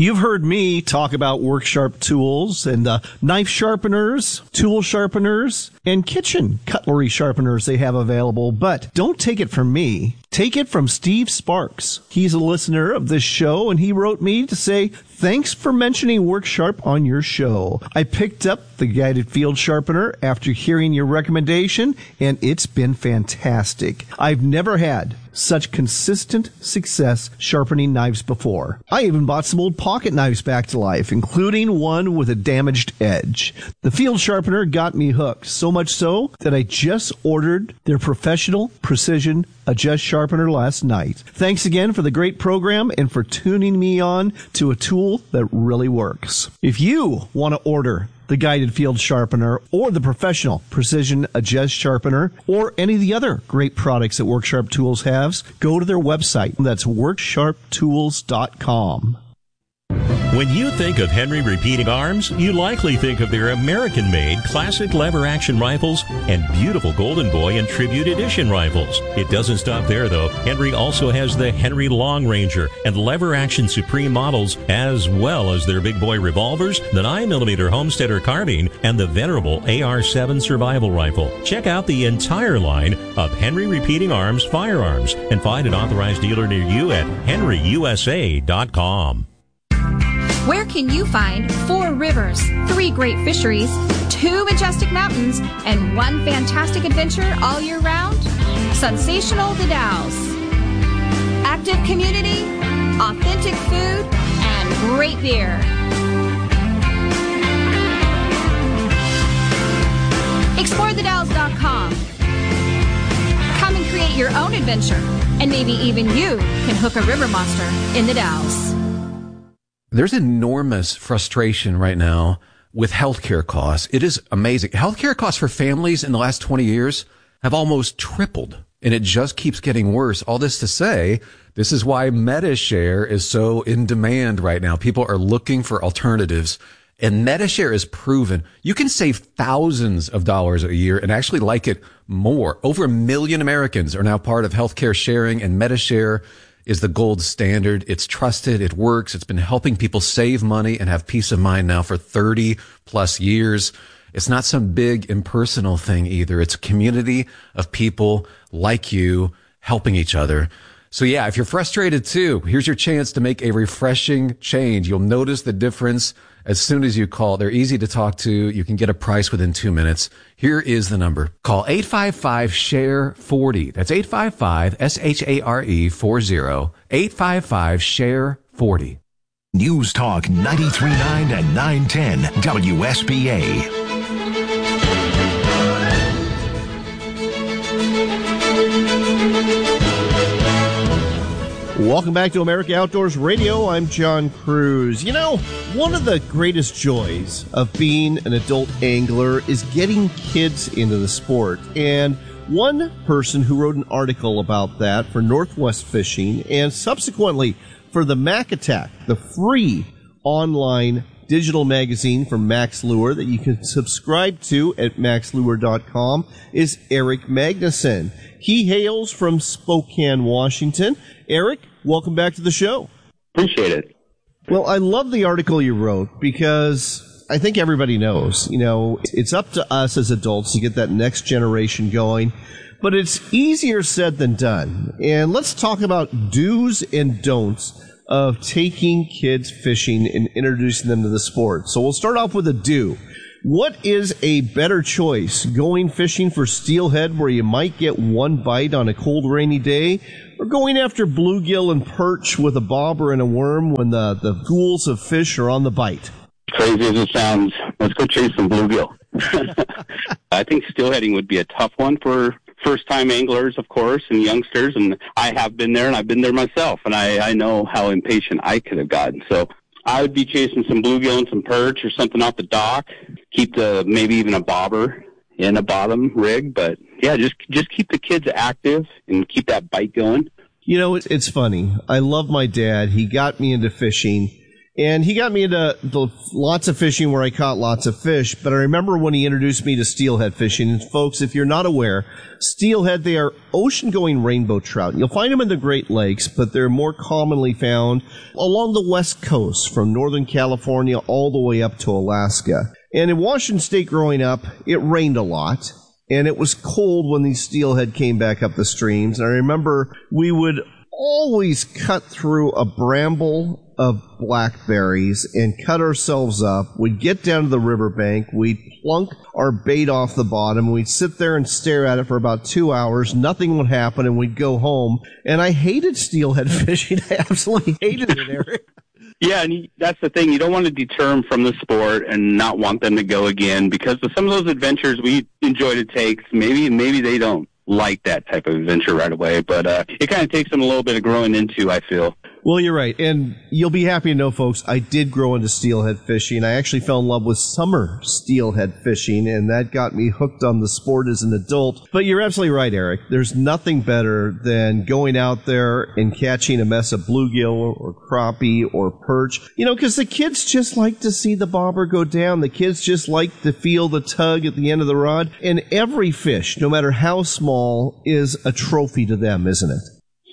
You've heard me talk about Work Sharp tools and knife sharpeners, tool sharpeners, and kitchen cutlery sharpeners they have available, but don't take it from me. Take it from Steve Sparks. He's a listener of this show, and he wrote me to say, thanks for mentioning Work Sharp on your show. I picked up the guided field sharpener after hearing your recommendation, and it's been fantastic. I've never had such consistent success sharpening knives before. I even bought some old pocket knives back to life, including one with a damaged edge. The field sharpener got me hooked, so much so that I just ordered their professional precision Adjust Sharpener last night. Thanks again for the great program and for tuning me on to a tool that really works. If you want to order the guided field sharpener or the professional precision adjust sharpener or any of the other great products that WorkSharp Tools has, go to their website. That's worksharptools.com. When you think of Henry Repeating Arms, you likely think of their American-made classic lever-action rifles and beautiful Golden Boy and Tribute Edition rifles. It doesn't stop there, though. Henry also has the Henry Long Ranger and lever-action Supreme models, as well as their big boy revolvers, the 9mm Homesteader carbine, and the venerable AR-7 survival rifle. Check out the entire line of Henry Repeating Arms firearms and find an authorized dealer near you at henryusa.com. Where can you find 4 rivers, 3 great fisheries, 2 majestic mountains, and 1 fantastic adventure all year round? Sensational The Dalles. Active community, authentic food, and great beer. ExploreTheDalles.com. Come and create your own adventure, and maybe even you can hook a river monster in the Dalles. There's enormous frustration right now with healthcare costs. It is amazing. Healthcare costs for families in the last 20 years have almost tripled, and it just keeps getting worse. All this to say, this is why MediShare is so in demand right now. People are looking for alternatives, and MediShare is proven you can save thousands of dollars a year and actually like it more. Over 1 million Americans are now part of healthcare sharing, and MediShare is the gold standard. It's trusted. It works. It's been helping people save money and have peace of mind now for 30 plus years. It's not some big impersonal thing either. It's a community of people like you helping each other. So yeah, if you're frustrated too, here's your chance to make a refreshing change. You'll notice the difference as soon as you call. They're easy to talk to. You can get a price within 2 minutes. Here is the number. Call 855-SHARE-40. That's 855-SHARE-40. 855-SHARE-40. News Talk 93.9 and 910 WSBA. Welcome back to America Outdoors Radio. I'm John Cruz. You know, one of the greatest joys of being an adult angler is getting kids into the sport. And one person who wrote an article about that for Northwest Fishing and subsequently for the Mac Attack, the free online digital magazine from Max Lure that you can subscribe to at maxlure.com, is Eric Magnuson. He hails from Spokane, Washington. Eric, welcome back to the show. Appreciate it. Well, I love the article you wrote because I think everybody knows, you know, it's up to us as adults to get that next generation going, but it's easier said than done. And let's talk about do's and don'ts of taking kids fishing and introducing them to the sport. So we'll start off with a do. What is a better choice, going fishing for steelhead where you might get one bite on a cold, rainy day, or going after bluegill and perch with a bobber and a worm when the schools of fish are on the bite? Crazy as it sounds, let's go chase some bluegill. I think steelheading would be a tough one for first-time anglers, of course, and youngsters, and I have been there, and I've been there myself, and I know how impatient I could have gotten. So I would be chasing some bluegill and some perch or something off the dock, keep maybe even a bobber in a bottom rig, but yeah, just keep the kids active and keep that bite going. You know, it's funny. I love my dad. He got me into fishing, And he got me into lots of fishing where I caught lots of fish. But I remember when he introduced me to steelhead fishing. And folks, if you're not aware, steelhead, they are ocean-going rainbow trout. You'll find them in the Great Lakes, but they're more commonly found along the west coast from Northern California all the way up to Alaska. And in Washington State growing up, it rained a lot. And it was cold when these steelhead came back up the streams. And I remember we would always cut through a bramble of blackberries and cut ourselves up. We'd get down to the riverbank. We'd plunk our bait off the bottom. We'd sit there and stare at it for about 2 hours. Nothing would happen, and we'd go home. And I hated steelhead fishing. I absolutely hated it, Eric. Yeah, and that's the thing. You don't want to deter them from the sport and not want them to go again, because of some of those adventures we enjoy to take, maybe they don't like that type of adventure right away, but it kind of takes them a little bit of growing into, I feel. Well, you're right. And you'll be happy to know, folks, I did grow into steelhead fishing. I actually fell in love with summer steelhead fishing, and that got me hooked on the sport as an adult. But you're absolutely right, Eric. There's nothing better than going out there and catching a mess of bluegill or crappie or perch. You know, because the kids just like to see the bobber go down. The kids just like to feel the tug at the end of the rod. And every fish, no matter how small, is a trophy to them, isn't it?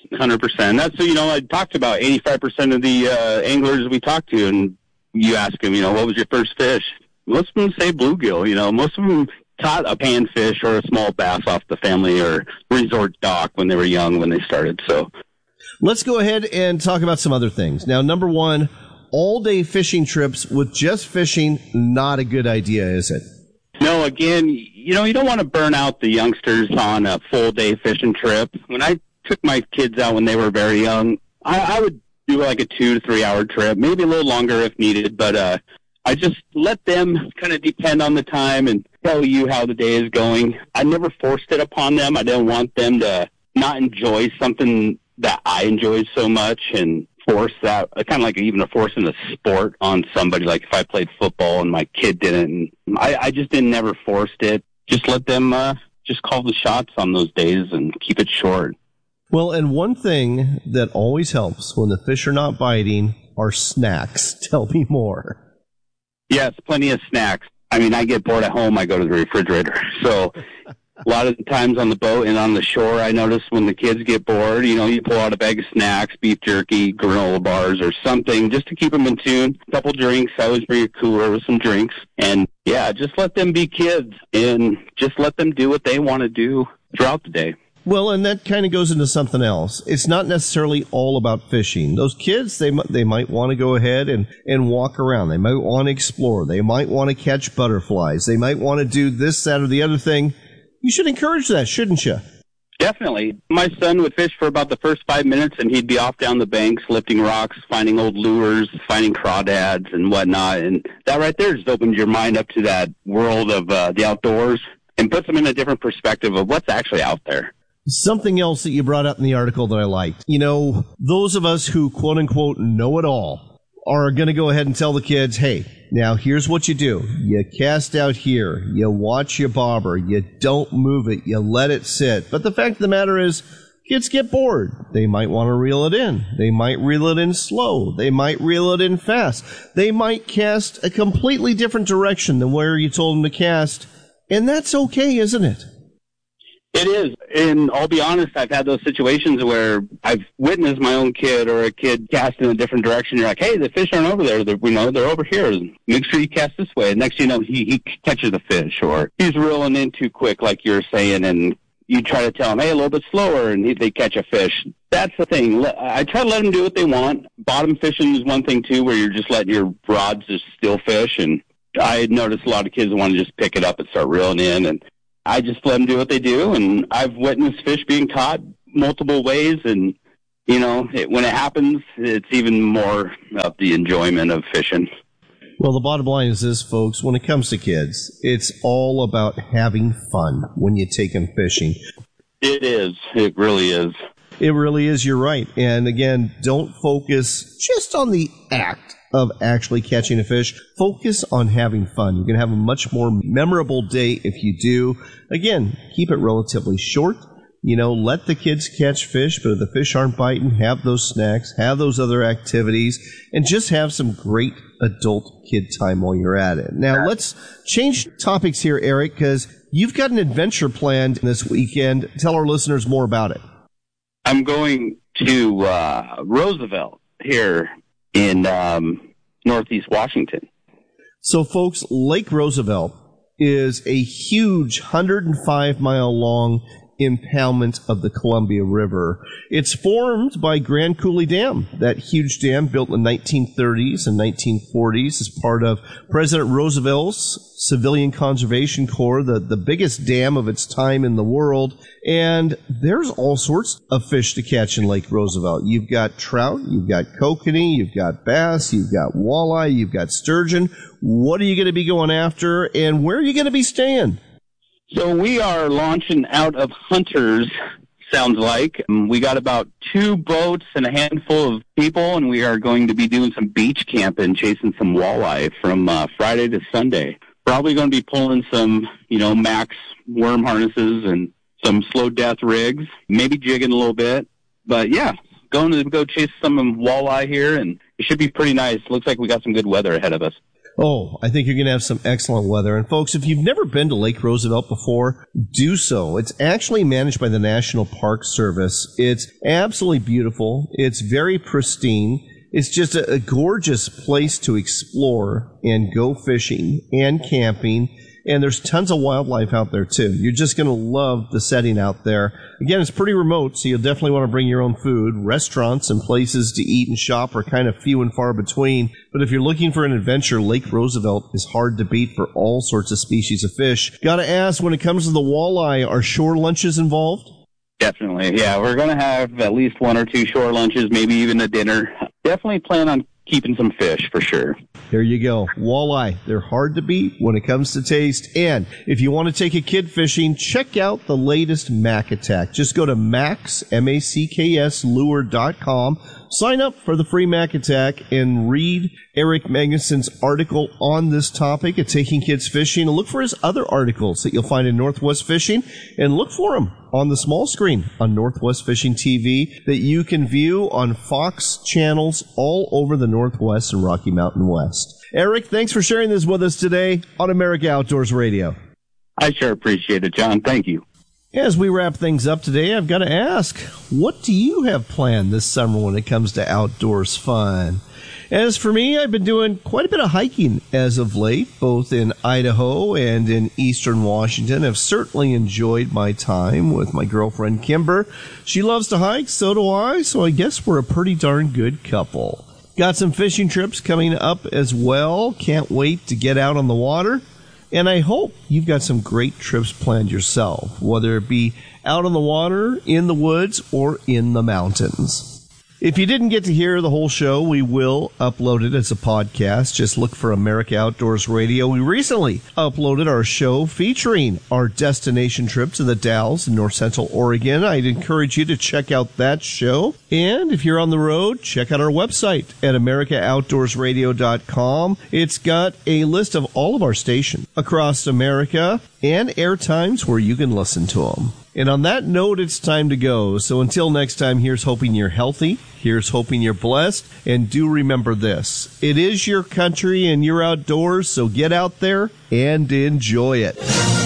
100%. That's, I talked about 85% of the anglers we talked to, and you ask them, what was your first fish? Most of them say bluegill. Most of them caught a panfish or a small bass off the family or resort dock when they were young, when they started. So let's go ahead and talk about some other things. Now, number one, all-day fishing trips with just fishing, not a good idea, is it? No, again, you don't want to burn out the youngsters on a full-day fishing trip. When I took my kids out when they were very young, I would do like a 2 to 3 hour trip, maybe a little longer if needed, but I just let them kind of depend on the time and tell you how the day is going. I never forced it upon them. I didn't want them to not enjoy something that I enjoyed so much and force that, kind of like even forcing a sport on somebody. Like if I played football and my kid didn't, I just never forced it. Just let them just call the shots on those days and keep it short. Well, and one thing that always helps when the fish are not biting are snacks. Tell me more. Yes, plenty of snacks. I mean, I get bored at home, I go to the refrigerator. So a lot of the times on the boat and on the shore, I notice when the kids get bored, you pull out a bag of snacks, beef jerky, granola bars, or something just to keep them in tune. A couple drinks. I always bring a cooler with some drinks. And, yeah, just let them be kids and just let them do what they want to do throughout the day. Well, and that kind of goes into something else. It's not necessarily all about fishing. Those kids, they might want to go ahead and walk around. They might want to explore. They might want to catch butterflies. They might want to do this, that, or the other thing. You should encourage that, shouldn't you? Definitely. My son would fish for about the first 5 minutes, and he'd be off down the banks, lifting rocks, finding old lures, finding crawdads and whatnot. And that right there just opens your mind up to that world of the outdoors and puts them in a different perspective of what's actually out there. Something else that you brought up in the article that I liked. Those of us who, quote unquote, know it all are going to go ahead and tell the kids, hey, now here's what you do. You cast out here. You watch your bobber. You don't move it. You let it sit. But the fact of the matter is, kids get bored. They might want to reel it in. They might reel it in slow. They might reel it in fast. They might cast a completely different direction than where you told them to cast. And that's okay, isn't it? It is, and I'll be honest, I've had those situations where I've witnessed my own kid or a kid cast in a different direction. You're like, hey, the fish aren't over there. They're over here. Make sure you cast this way. And next thing you know, he catches a fish, or he's reeling in too quick, like you're saying, and you try to tell him, hey, a little bit slower, and they catch a fish. That's the thing. I try to let them do what they want. Bottom fishing is one thing, too, where you're just letting your rods just still fish, and I noticed a lot of kids want to just pick it up and start reeling in, and I just let them do what they do, and I've witnessed fish being caught multiple ways, and, when it happens, it's even more of the enjoyment of fishing. Well, the bottom line is this, folks. When it comes to kids, it's all about having fun when you take them fishing. It is. It really is. It really is. You're right. And, again, don't focus just on the act of actually catching a fish. Focus on having fun. You're going to have a much more memorable day if you do. Again, keep it relatively short. Let the kids catch fish, but if the fish aren't biting, have those snacks, have those other activities, and just have some great adult kid time while you're at it. Now, let's change topics here, Eric, because you've got an adventure planned this weekend. Tell our listeners more about it. I'm going to Roosevelt here in Northeast Washington. So, folks, Lake Roosevelt is a huge 105-mile-long impoundment of the Columbia River. It's formed by Grand Coulee Dam, that huge dam built in the 1930s and 1940s as part of President Roosevelt's Civilian Conservation Corps, the biggest dam of its time in the world. And there's all sorts of fish to catch in Lake Roosevelt. You've got trout, you've got kokanee, you've got bass, you've got walleye, you've got sturgeon. What are you going to be going after, and where are you going to be staying? So we are launching out of Hunters, sounds like. We got about 2 boats and a handful of people, and we are going to be doing some beach camping, chasing some walleye from Friday to Sunday. Probably going to be pulling some, max worm harnesses and some slow death rigs, maybe jigging a little bit. But yeah, going to go chase some walleye here, and it should be pretty nice. Looks like we got some good weather ahead of us. Oh, I think you're going to have some excellent weather. And folks, if you've never been to Lake Roosevelt before, do so. It's actually managed by the National Park Service. It's absolutely beautiful. It's very pristine. It's just a gorgeous place to explore and go fishing and camping. And there's tons of wildlife out there, too. You're just going to love the setting out there. Again, it's pretty remote, so you'll definitely want to bring your own food. Restaurants and places to eat and shop are kind of few and far between. But if you're looking for an adventure, Lake Roosevelt is hard to beat for all sorts of species of fish. Got to ask, when it comes to the walleye, are shore lunches involved? Definitely, yeah. We're going to have at least 1 or 2 shore lunches, maybe even a dinner. Definitely plan on keeping some fish for sure. There you go. Walleye. They're hard to beat when it comes to taste. And if you want to take a kid fishing, check out the latest Mac Attack. Just go to MACKS lure.com. Sign up for the free Mac Attack and read Eric Magnuson's article on this topic at Taking Kids Fishing. And look for his other articles that you'll find in Northwest Fishing. And look for them on the small screen on Northwest Fishing TV that you can view on Fox channels all over the Northwest and Rocky Mountain West. Eric, thanks for sharing this with us today on America Outdoors Radio. I sure appreciate it, John. Thank you. As we wrap things up today, I've got to ask, what do you have planned this summer when it comes to outdoors fun? As for me, I've been doing quite a bit of hiking as of late, both in Idaho and in eastern Washington. I've certainly enjoyed my time with my girlfriend, Kimber. She loves to hike, so do I, so I guess we're a pretty darn good couple. Got some fishing trips coming up as well. Can't wait to get out on the water. And I hope you've got some great trips planned yourself, whether it be out on the water, in the woods, or in the mountains. If you didn't get to hear the whole show, we will upload it as a podcast. Just look for America Outdoors Radio. We recently uploaded our show featuring our destination trip to the Dalles in North Central Oregon. I'd encourage you to check out that show. And if you're on the road, check out our website at AmericaOutdoorsRadio.com. It's got a list of all of our stations across America and air times where you can listen to them. And on that note, it's time to go. So until next time, here's hoping you're healthy. Here's hoping you're blessed. And do remember this. It is your country and you're outdoors, so get out there and enjoy it.